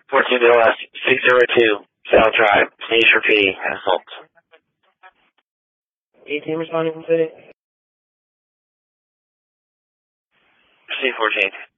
14 BLS, 602, South Drive, Station P, assault. 18 responding from city. C14.